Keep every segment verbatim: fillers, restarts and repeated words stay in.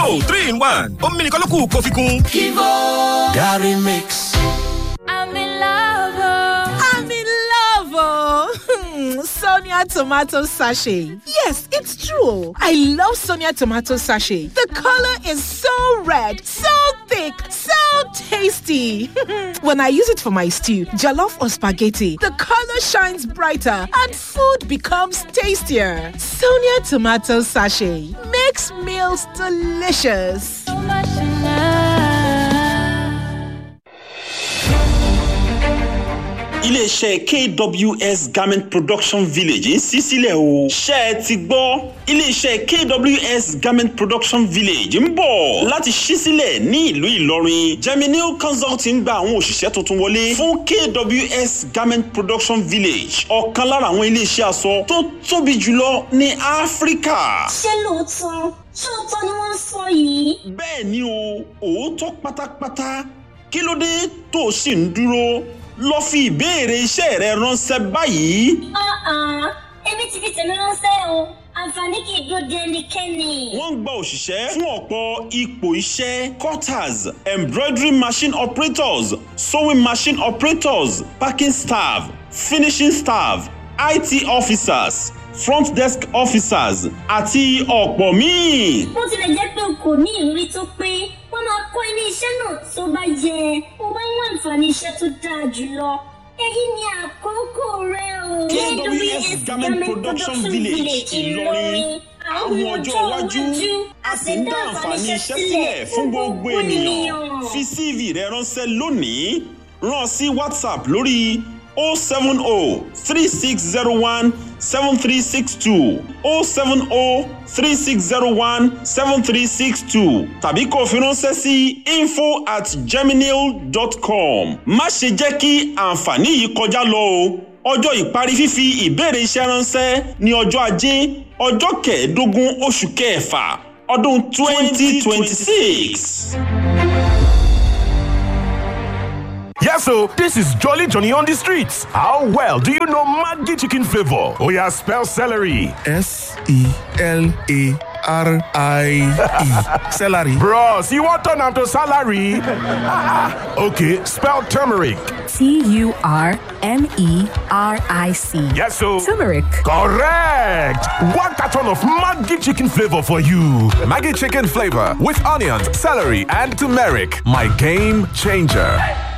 Kivo three in one. Omi nìkan ló kù kó fi kún. Kivo Gary Mix. I'm in love. Oh. I'm in love. Oh. Sonia tomato sachet. Yes, it's true. I love Sonia tomato sachet. The color is so red, so thick, so tasty. When I use it for my stew, jollof or spaghetti, the color shines brighter and food becomes tastier. Sonia tomato sachet makes meals delicious. So much in love. Ilé-iṣẹ́ K W S Garment Production Village ń ṣí sílẹ̀ o. Ṣé ẹ ti gbọ́? Ilé-iṣẹ́ K W S Garment Production Village ń bọ̀ láti ṣí sílẹ̀ ní ìlú Ìlọrin. Geminil Consulting gba àwọn òṣìṣẹ́ tuntun wọlé fún K W S Garment Production Village. Ọ̀kan lára àwọn ilé-iṣẹ́ aṣọ tó tóbi jùlọ ní Áfíríkà. Ṣé lóòótọ́? Ṣé òótọ́ ni wọ́n sọ yìí? Bẹ́ẹ̀ ni o, òótọ́ pátápátá. Kí ló dé tó sì ń dúró? Lọ fi ìbéèrè iṣẹ́ rẹ ránṣẹ́ báyìí. Uh-uh. Èmi ti fi tèmi ránṣẹ́ o. Àǹfààní kì í dúró de ẹnikẹ́ni. Wọ́n ń gba òṣìṣẹ́ fún ọ̀pọ̀ ipò iṣẹ́: cutters, embroidery machine operators, sewing machine operators, packing staff, finishing staff, I T officers, front desk officers àti ọ̀pọ̀ míì. Bó tilẹ̀ jẹ́ pé o kò ní ìrírí tó pé wọ́n máa kọ́ ilé iṣẹ́ náà tó bá yẹ o bá ń wá àǹfààní iṣẹ́ tó dáa jùlọ. Èyí ni àkókò rẹ o. K W S Garment Production Village Ìlọrin. Àwọn ọjọ́ iwájú a sì ń dá àǹfààní iṣẹ́ sílẹ̀ fún gbogbo ènìyàn. Fi C V rẹ ránṣẹ́ lónìí. Rán sí WhatsApp lórí oh seven oh three six zero one seven three six two oh seven oh three six zero one seven three six two tàbí kó fi ránṣẹ́ sí info at geminil dot com. Má ṣe jẹ́ kí àǹfààní yìí kọjá lọ o. Ọjọ́ ìparí fífi ìbéèrè iṣẹ́ ránṣẹ́ ní ọjọ́ Ajé ọjọ́ kẹẹ̀ẹ́dógún oṣù kẹfà ọdún twenty twenty-six. Yes, so this is Jolly Johnny on the streets. How well do you know Maggi chicken flavor? Oh yeah, spell celery. S E L A R I E. Celery. Bros, you want turn am to salary? Okay, spell turmeric. T U R M E R I C. Yes, so turmeric. Correct. One carton of Maggi chicken flavor for you. Maggi chicken flavor with onions, celery, and turmeric. My game changer.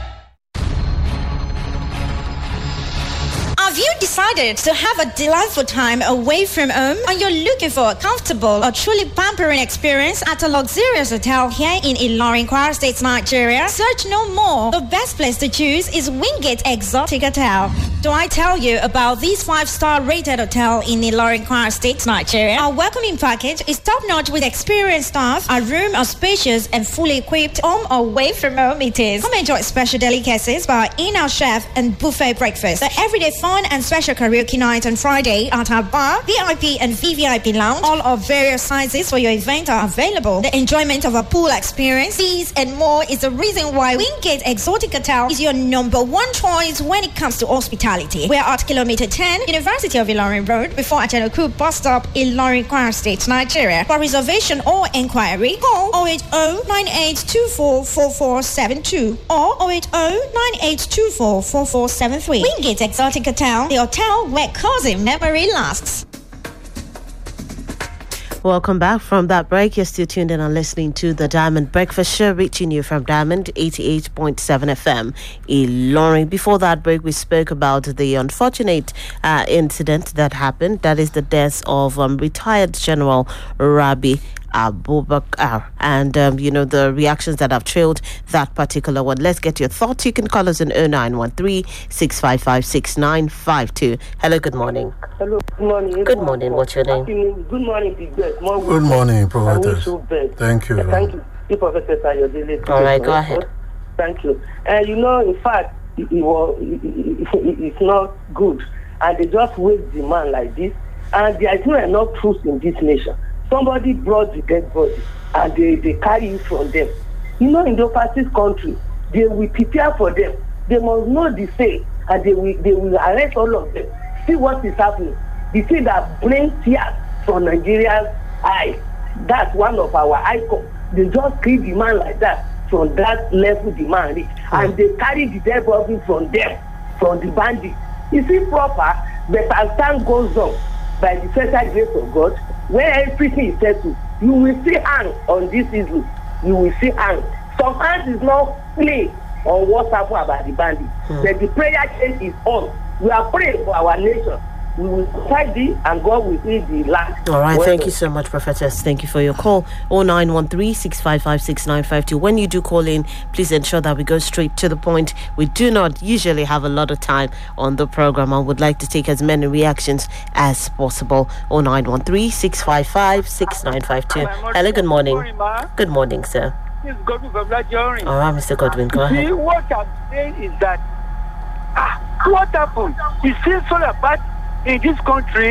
Have you decided to have a delightful time away from home and you're looking for a comfortable or truly pampering experience at a luxurious hotel here in Ilorin, Kwara State, Nigeria? Search no more. The best place to choose is Wingate Exotic Hotel. Do I tell you about this five-star rated hotel in Ilorin, Kwara State, Nigeria? Our welcoming package is top-notch with experienced staff. Our room are spacious and fully equipped. Home or away from home it is. Come enjoy special delicacies by our in-house chef and buffet breakfast. The everyday fun and special karaoke night on Friday at our bar, V I P and V V I P lounge. All of various sizes for your event are available. The enjoyment of a pool experience, these and more is the reason why Wingate Exotic Hotel is your number one choice when it comes to hospitality. We are at kilometer ten, University of Ilorin Road, before Achanoku bus stop, Ilorin, Kwara State, Nigeria. For reservation or inquiry, call oh eight oh nine eight two four four four seven two or oh eight oh nine eight two four four four seven three. Wingate Exotic Hotel, the hotel where cousin memory lasts. Welcome back from that break. You're still tuned in and listening to the Diamond Breakfast Show, reaching you from Diamond eighty-eight point seven F M Ilorin. Before that break, we spoke about the unfortunate uh, incident that happened. That is the death of um, retired General Rabi Abubakar, and um, you know the reactions that have trailed that particular one. Let's get your thoughts. You can call us on oh nine one three, six five five, six nine five two. Hello, good morning. Hello, good morning. Good morning. What's your name? Good morning, Big Bed. Good morning, Prophet. Thank you. Thank you, the Professor Sayodele. All right, go ahead. Thank you. And uh, you know, in fact, it, it was it, it, it's not good, and they just waste the man like this, and there is not enough truth in this nation. Somebody brought the dead body and they, they carry it from them. You know, in the overseas country, they will prepare for them. They must know the fate and they will they will arrest all of them. See what is happening. The thing that brings tears from Nigeria's eyes. That's one of our icons. They just kill the man like that. From that level the man reach. Mm. And they carry the dead body from them, from the bandits. Is it proper? But as time goes on, by the special grace of God, when everything is settled, you will see hand on this issue. You will see hand. Some hand is not play on what's happened about the bandits. Mm. But the prayer chain is on. We are praying for our nation. We will fight it and God will heal the land. All right, thank you so much, Prophetess. Thank you for your call. oh nine one three, six five five, six nine five two. When you do call in, please ensure that we go straight to the point. We do not usually have a lot of time on the program. I would like to take as many reactions as possible. oh nine one three, six five five, six nine five two. Hello, good morning. Good morning, sir. This is Godwin from Nigeria. All right, Mister Godwin, go ahead. See, what I'm saying is that ah, what happened? It seems so bad in this country.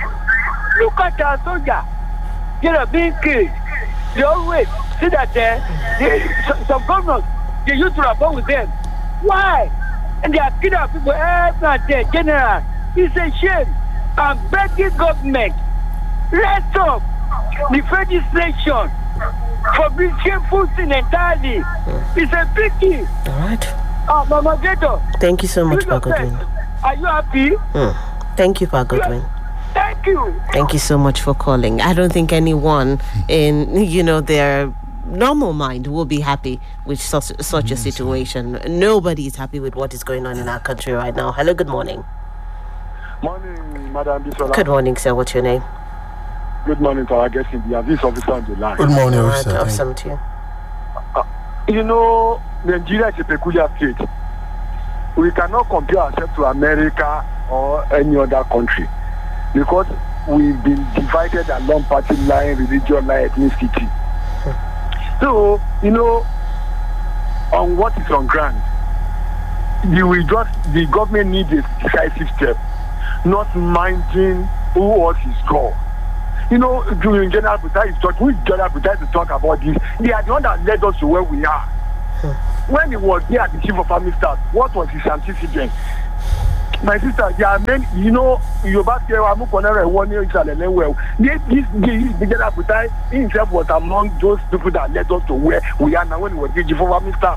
Look at our soldiers. They are being killed. They always see that uh, they, some, some governors, they used to rapport with them. Why? And they are killing our people every day. General, it's a shame. I'm begging government, let up the legislation for being shameful thing entirely. It's a pity. All right. Uh, Mama Gator. Thank you so much, Pa Godwin. Are you happy? Mm. Thank you, Pa Godwin. Thank you. Thank you so much for calling. I don't think anyone in, you know, their normal mind will be happy with such, such a situation. Nobody is happy with what is going on in our country right now. Hello, good morning. Morning, Madam Bisola. Good morning, sir. What's your name? Good morning to our guest in the this officer on the line. Good morning, All officer. right, awesome to you. Uh, you know, Nigeria is a peculiar state. We cannot compare ourselves to America or any other country because we've been divided along party line, religion line, ethnicity. So, you know, on what is on ground, you will just, the government needs a decisive step, not minding who was his God. You know, during General Buhari is talking, with General Buhari to talk about this, they are the one that led us to where we are. When he was there at the chief of army staff, what was his antecedent? My sister, there are many, you know, Yoruba say, I'm going to one year well. This, this, this General Buhari himself was among those people that led us to where we are now when he was the chief of army staff.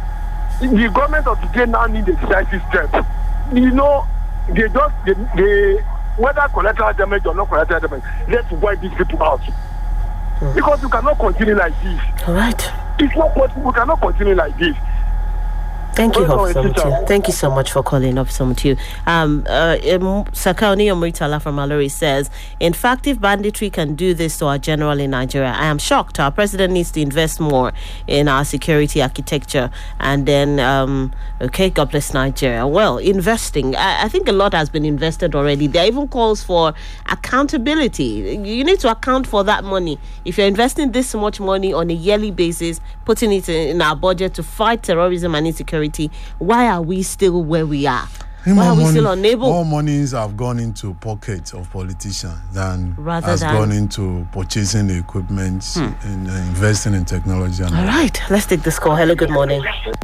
The government of today now need a decisive step. You know, they just, they, they whether collateral damage or not collateral damage, let's wipe these people out. Mm. Because you cannot continue like this. All right. It's not possible. We cannot continue like this. Thank you, Officer Mutu. Thank you so much for calling, Officer Mutu. Um, uh, Sakaoni Omoritala from Mallory says, in fact, if banditry can do this to our general in Nigeria, I am shocked. Our president needs to invest more in our security architecture. And then, um, okay, God bless Nigeria. Well, investing, I, I think a lot has been invested already. There are even calls for accountability. You need to account for that money. If you're investing this much money on a yearly basis, putting it in our budget to fight terrorism and insecurity, why are we still where we are? Hey, why are we money, still unable? More monies have gone into pockets of politicians than Rather has than... gone into purchasing the equipment hmm. and uh, investing in technology. And all all right, let's take this call. Hello, good morning.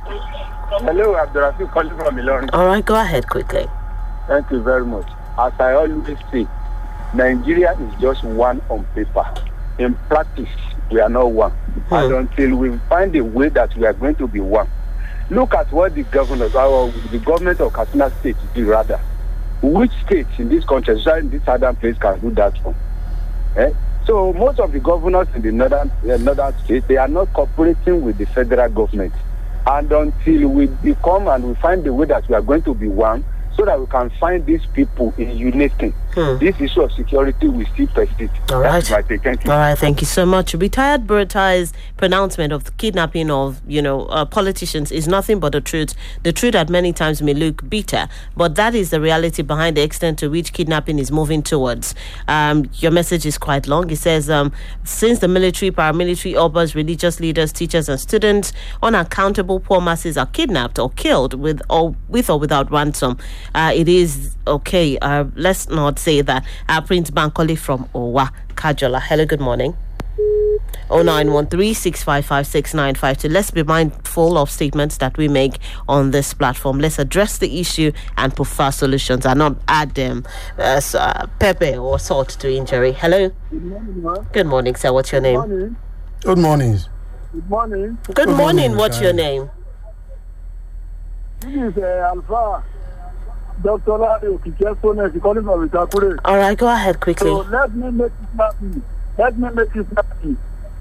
Hello, Abdurrafi calling from Ilorin. All right, go ahead quickly. Thank you very much. As I always say, Nigeria is just one on paper. In practice, we are not one. Hmm. And until we find a way that we are going to be one, look at what the governors, or the government of Katsina State do rather. Which state in this country, in this southern place, can do that for? Eh? So most of the governors in the northern, uh, northern states, they are not cooperating with the federal government. And until we become and we find the way that we are going to be one, so that we can find these people in unison. Hmm. This issue of security will still persist. All right. Thank you. All right, thank you so much. Retired Buratai's pronouncement of the kidnapping of, you know, uh, politicians is nothing but the truth. The truth that many times may look bitter, but that is the reality behind the extent to which kidnapping is moving towards. Um, your message is quite long. It says, um, since the military, paramilitary, obas, religious leaders, teachers and students, unaccountable poor masses are kidnapped or killed with or with or without ransom. Uh, it is okay. Uh, let's not say that. Uh, Prince Bankole from Owa, Kajola. Hello, good morning. oh nine one three, six five five, six nine five two. Let's be mindful of statements that we make on this platform. Let's address the issue and prefer solutions and not add them as uh, pepper or salt to injury. Hello. Good morning, man. Good morning, sir. What's your Good name? morning. Good morning. Good morning. Good, Good morning. morning, What's sir. your name? This is uh, Alpha. Doctor Larry Okikesones, calling from Itakure. All right, go ahead quickly. So let me make it snappy. Let me make it snappy.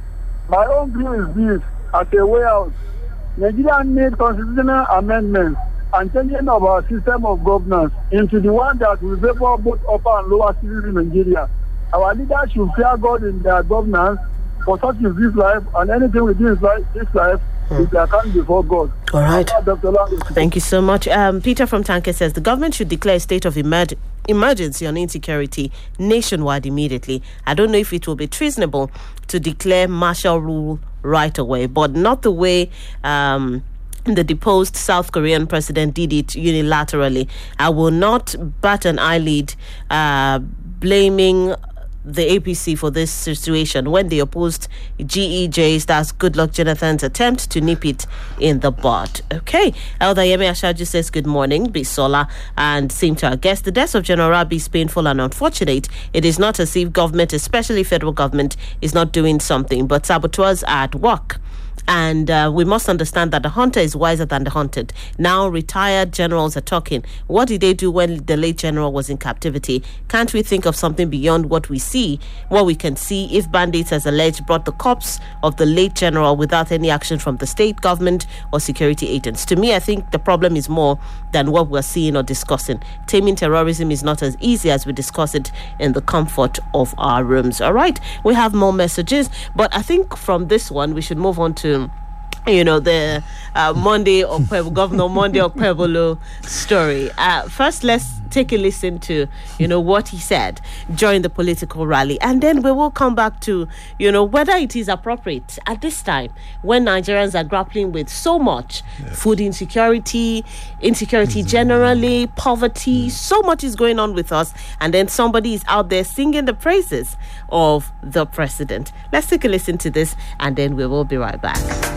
My own view is this: as a way out, Nigeria needs constitutional amendments and changing of our system of governance into the one that will favor both upper and lower citizens in Nigeria. Our leaders should fear God in their governance, for such is this life, and anything we do in life, this life is their account before God. All right. Doctor Larry. Thank you so much. Um, Peter from Tanke says the government should declare a state of emerg- emergency on insecurity nationwide immediately. I don't know if it will be treasonable to declare martial rule right away, but not the way um, the deposed South Korean president did it unilaterally. I will not bat an eyelid uh, blaming the A P C for this situation when they opposed G E J's, that's Goodluck Jonathan's attempt to nip it in the bud. Okay, Elder Yemi Ashaju says good morning, Bisola, and same to our guest. The death of General Rabi is painful and unfortunate. It is not as if government, especially federal government, is not doing something, but saboteurs are at work. And uh, we must understand that the hunter is wiser than the hunted. Now retired generals are talking. What did they do when the late general was in captivity? Can't we think of something beyond what we see, what we can see? If bandits, as alleged, brought the corpse of the late general without any action from the state government or security agents? To me, I think the problem is more than what we're seeing or discussing. Taming terrorism is not as easy as we discuss it in the comfort of our rooms. All right, we have more messages, but I think from this one, we should move on to you know, the uh, Monday Okpebolo, Governor Monday Okpebolo story. Uh, first, let's take a listen to, you know, what he said during the political rally. And then we will come back to, you know, whether it is appropriate at this time when Nigerians are grappling with so much yeah. food insecurity, insecurity mm-hmm. generally, poverty, mm-hmm. so much is going on with us. And then somebody is out there singing the praises of the president. Let's take a listen to this and then we will be right back.